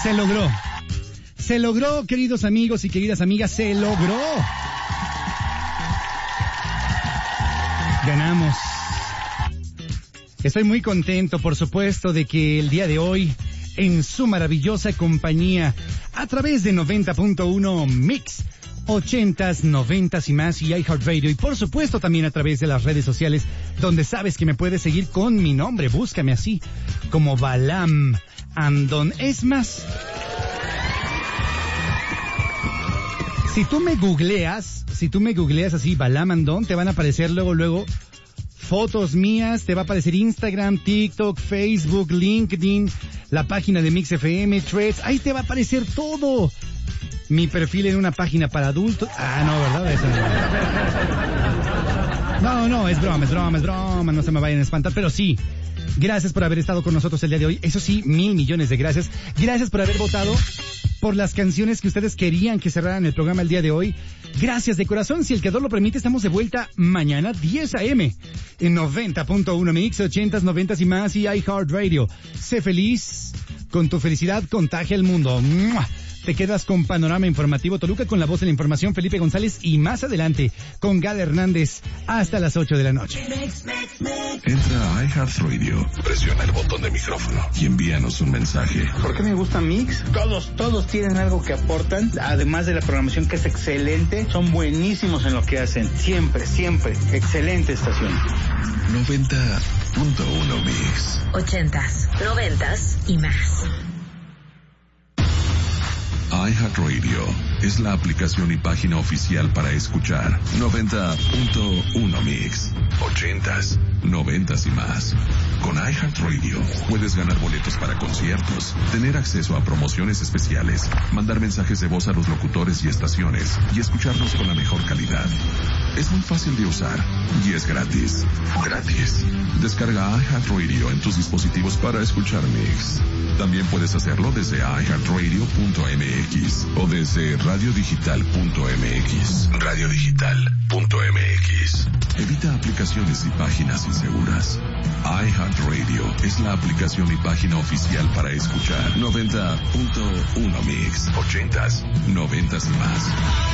Se logró. Se logró, queridos amigos y queridas amigas, se logró. Ganamos. Estoy muy contento, por supuesto, de que el día de hoy, en su maravillosa compañía, a través de 90.1 Mix, 80s, 90s y más, y iHeartRadio, y por supuesto también a través de las redes sociales, donde sabes que me puedes seguir con mi nombre. Búscame así, como Balam Andón. Es más, si tú me googleas así, Balam Andón, te van a aparecer luego fotos mías, te va a aparecer Instagram, TikTok, Facebook, LinkedIn, la página de Mix FM, Threads, ahí te va a aparecer todo. Mi perfil en una página para adultos. No, ¿verdad? Eso no, es broma, no se me vayan a espantar, pero sí. Gracias por haber estado con nosotros el día de hoy. Eso sí, 1,000 millones de gracias. Gracias por haber votado por las canciones que ustedes querían que cerraran el programa el día de hoy. Gracias de corazón. Si el creador lo permite, estamos de vuelta mañana 10 a.m. en 90.1 Mix, 80s, 90s y más, y iHeartRadio. Sé feliz. Con tu felicidad contagia el mundo. ¡Mua! Te quedas con Panorama Informativo Toluca, con la voz de la información Felipe González, y más adelante con Gal Hernández hasta las 8 de la noche. Entra a iHeartRadio, presiona el botón de micrófono y envíanos un mensaje. ¿Por qué me gusta Mix? Todos tienen algo que aportan, además de la programación que es excelente. Son buenísimos en lo que hacen, siempre, excelente estación. 90.1 Mix, 80s, 90s y más. iHeartRadio es la aplicación y página oficial para escuchar 90.1 Mix, 80s, 90s y más. Con iHeartRadio puedes ganar boletos para conciertos, tener acceso a promociones especiales, mandar mensajes de voz a los locutores y estaciones y escucharnos con la mejor calidad. Es muy fácil de usar y es gratis. Descarga iHeartRadio en tus dispositivos para escuchar Mix. También puedes hacerlo desde iHeartRadio.mx o desde radiodigital.mx. Radiodigital.mx. Evita aplicaciones y páginas inseguras. iHeartRadio es la aplicación y página oficial para escuchar 90.1 Mix, 80s, 90s y más.